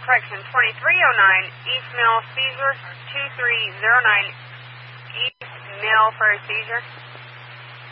correction, 2309 East Mill, Seizure, 2309 East Mill for a seizure.